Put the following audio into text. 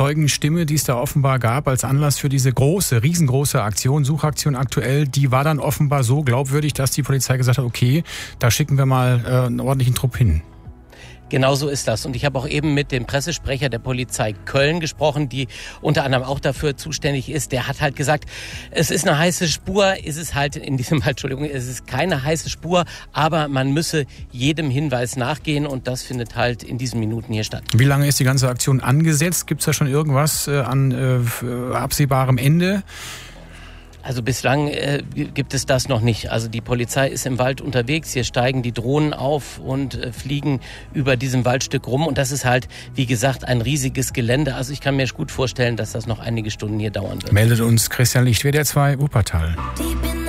Zeugenstimme, die es da offenbar gab als Anlass für diese riesengroße Aktion, Suchaktion aktuell, die war dann offenbar so glaubwürdig, dass die Polizei gesagt hat, okay, da schicken wir mal einen ordentlichen Trupp hin. Genau so ist das. Und ich habe auch eben mit dem Pressesprecher der Polizei Köln gesprochen, die unter anderem auch dafür zuständig ist. Der hat halt gesagt, es ist eine heiße Spur, es ist keine heiße Spur, aber man müsse jedem Hinweis nachgehen und das findet halt in diesen Minuten hier statt. Wie lange ist die ganze Aktion angesetzt? Gibt es da schon irgendwas an absehbarem Ende? Also bislang gibt es das noch nicht. Also die Polizei ist im Wald unterwegs, hier steigen die Drohnen auf und fliegen über diesem Waldstück rum. Und das ist halt, wie gesagt, ein riesiges Gelände. Also ich kann mir gut vorstellen, dass das noch einige Stunden hier dauern wird. Meldet uns Christian Licht, WDR 2 Wuppertal.